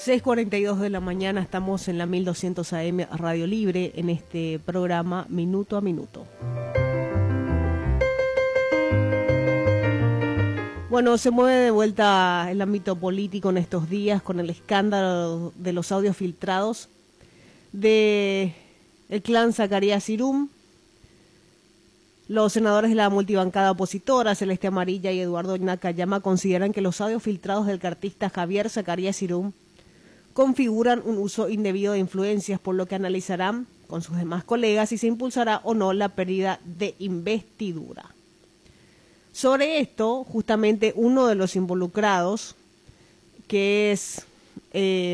6:42 de la mañana, estamos en la 1200 AM Radio Libre en este programa Minuto a Minuto. Bueno, se mueve de vuelta el ámbito político en estos días con el escándalo de los audios filtrados de el clan Zacarías Irum. Los senadores de la multibancada opositora, Celeste Amarilla y Eduardo Nakayama, consideran que los audios filtrados del cartista Javier Zacarías Irum configuran un uso indebido de influencias, por lo que analizarán con sus demás colegas si se impulsará o no la pérdida de investidura. Sobre esto, justamente uno de los involucrados, que es